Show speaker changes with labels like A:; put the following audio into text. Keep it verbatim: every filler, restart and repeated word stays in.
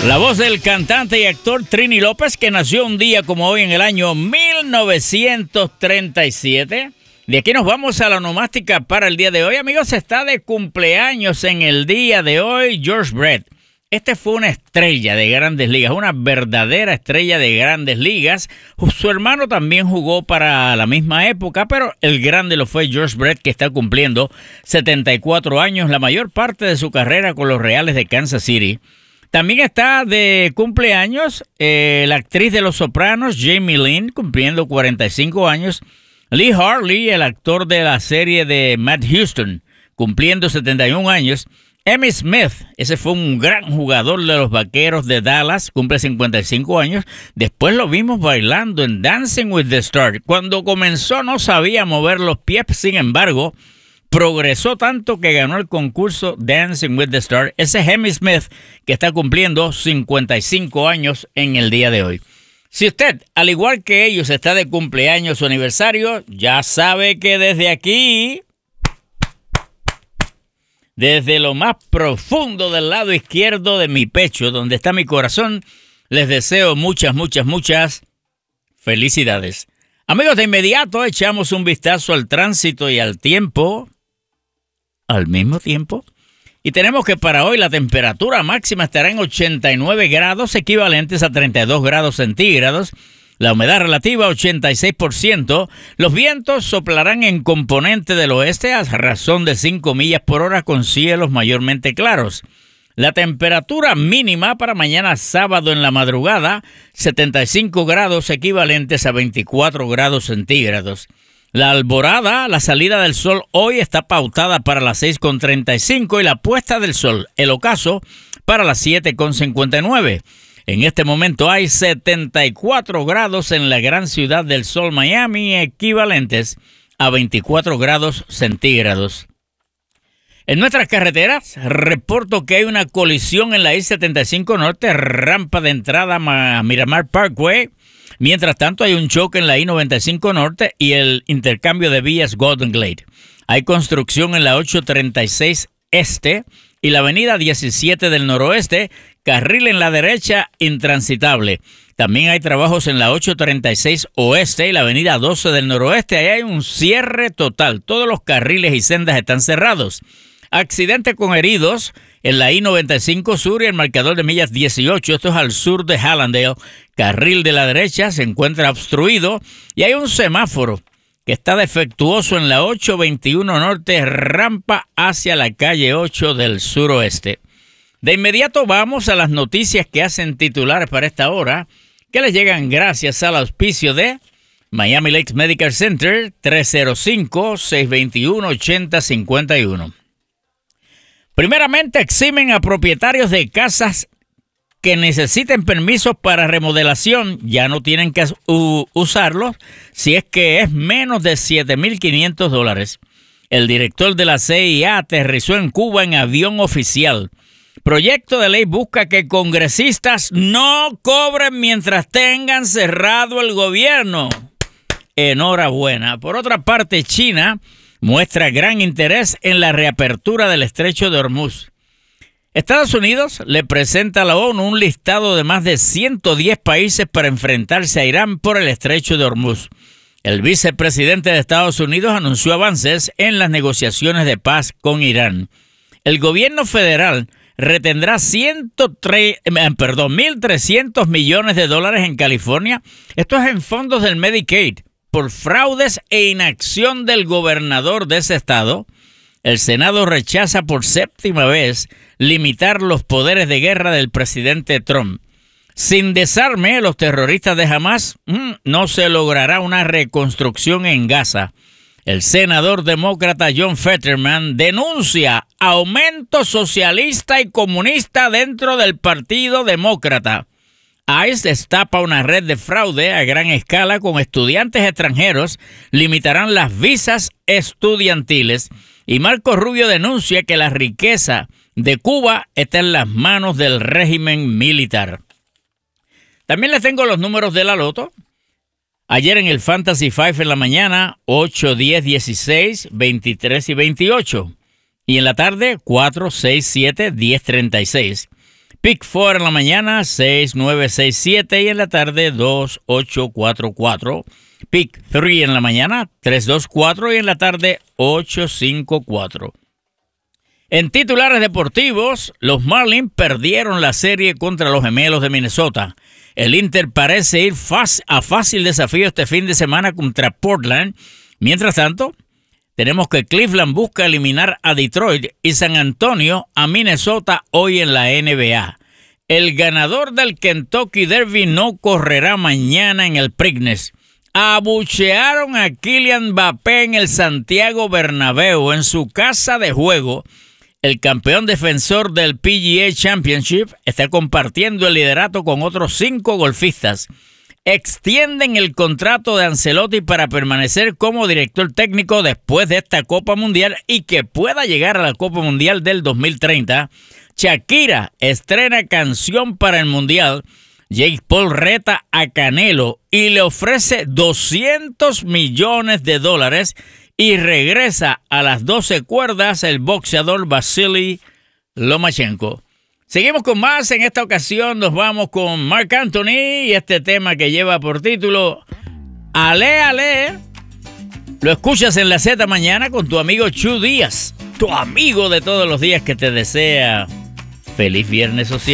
A: La voz del cantante y actor Trini López, que nació un día como hoy en el año mil novecientos treinta y siete. De aquí nos vamos a la onomástica para el día de hoy. Amigos, está de cumpleaños en el día de hoy George Brett. Este fue una estrella de Grandes Ligas, una verdadera estrella de Grandes Ligas. Su hermano también jugó para la misma época, pero el grande lo fue George Brett, que está cumpliendo setenta y cuatro años, la mayor parte de su carrera con los Reales de Kansas City. También está de cumpleaños eh, la actriz de Los Sopranos, Jamie Lynn, cumpliendo cuarenta y cinco años. Lee Harley, el actor de la serie de Matt Houston, cumpliendo setenta y un años. Emmitt Smith, ese fue un gran jugador de los Vaqueros de Dallas, cumple cincuenta y cinco años. Después lo vimos bailando en Dancing with the Stars. Cuando comenzó no sabía mover los pies, sin embargo, progresó tanto que ganó el concurso Dancing with the Stars. Ese es Emmitt Smith, que está cumpliendo cincuenta y cinco años en el día de hoy. Si usted, al igual que ellos, está de cumpleaños o aniversario, ya sabe que desde aquí, desde lo más profundo del lado izquierdo de mi pecho, donde está mi corazón, les deseo muchas, muchas, muchas felicidades. Amigos, de inmediato echamos un vistazo al tránsito y al tiempo al mismo tiempo. Y tenemos que para hoy la temperatura máxima estará en ochenta y nueve grados, equivalentes a treinta y dos grados centígrados. La humedad relativa ochenta y seis por ciento. Los vientos soplarán en componente del oeste a razón de cinco millas por hora con cielos mayormente claros. La temperatura mínima para mañana sábado en la madrugada, setenta y cinco grados equivalentes a veinticuatro grados centígrados. La alborada, la salida del sol hoy está pautada para las seis con treinta y cinco y la puesta del sol, el ocaso, para las siete con cincuenta y nueve. En este momento hay setenta y cuatro grados en la gran ciudad del sol, Miami, equivalentes a veinticuatro grados centígrados. En nuestras carreteras, reporto que hay una colisión en la I setenta y cinco Norte, rampa de entrada a Miramar Parkway. Mientras tanto, hay un choque en la I noventa y cinco Norte y el intercambio de vías Golden Glade. Hay construcción en la ochocientos treinta y seis Este y la avenida diecisiete del Noroeste, carril en la derecha intransitable. También hay trabajos en la ochocientos treinta y seis Oeste y la avenida doce del Noroeste. Ahí hay un cierre total. Todos los carriles y sendas están cerrados. Accidente con heridos en la I noventa y cinco Sur y el marcador de millas dieciocho. Esto es al sur de Hallandale. Carril de la derecha se encuentra obstruido y hay un semáforo que está defectuoso en la ochocientos veintiuno Norte, rampa hacia la calle ocho del suroeste. De inmediato vamos a las noticias que hacen titular para esta hora, que les llegan gracias al auspicio de Miami Lakes Medical Center, tres cero cinco, seis dos uno, ocho cero cinco uno. Primeramente, eximen a propietarios de casas que necesiten permisos para remodelación. Ya no tienen que uh, usarlos si es que es menos de siete mil quinientos dólares. El director de la C I A aterrizó en Cuba en avión oficial. Proyecto de ley busca que congresistas no cobren mientras tengan cerrado el gobierno. Enhorabuena. Por otra parte, China muestra gran interés en la reapertura del estrecho de Hormuz. Estados Unidos le presenta a la ONU un listado de más de ciento diez países para enfrentarse a Irán por el estrecho de Hormuz. El vicepresidente de Estados Unidos anunció avances en las negociaciones de paz con Irán. El gobierno federal retendrá ciento tres, perdón, mil trescientos millones de dólares en California. Esto es en fondos del Medicaid por fraudes e inacción del gobernador de ese estado. El Senado rechaza por séptima vez limitar los poderes de guerra del presidente Trump. Sin desarme, los terroristas de Hamas mmm, no se logrará una reconstrucción en Gaza. El senador demócrata John Fetterman denuncia aumento socialista y comunista dentro del Partido Demócrata. ICE destapa una red de fraude a gran escala con estudiantes extranjeros, limitarán las visas estudiantiles y Marco Rubio denuncia que la riqueza de Cuba está en las manos del régimen militar. También les tengo los números de la loto. Ayer en el Fantasy Five en la mañana, ocho, diez, dieciséis, veintitrés y veintiocho. Y en la tarde, cuatro, seis, siete, diez, treinta y seis. Pick cuatro en la mañana, seis nueve seis siete, y en la tarde, dos ocho cuatro cuatro. Pick tres en la mañana, tres dos cuatro, y en la tarde, ocho cinco cuatro. En titulares deportivos, los Marlins perdieron la serie contra los Gemelos de Minnesota. El Inter parece ir a fácil desafío este fin de semana contra Portland. Mientras tanto, tenemos que Cleveland busca eliminar a Detroit y San Antonio a Minnesota hoy en la N B A. El ganador del Kentucky Derby no correrá mañana en el Preakness. Abuchearon a Kylian Mbappé en el Santiago Bernabéu en su casa de juego. El campeón defensor del P G A Championship está compartiendo el liderato con otros cinco golfistas. Extienden el contrato de Ancelotti para permanecer como director técnico después de esta Copa Mundial y que pueda llegar a la Copa Mundial del dos mil treinta. Shakira estrena canción para el Mundial. Jake Paul reta a Canelo y le ofrece doscientos millones de dólares y regresa a las doce cuerdas el boxeador Vasily Lomachenko. Seguimos con más. En esta ocasión nos vamos con Marc Anthony y este tema que lleva por título Ale Ale. Lo escuchas en la Z mañana con tu amigo Chu Díaz, tu amigo de todos los días que te desea feliz viernes social.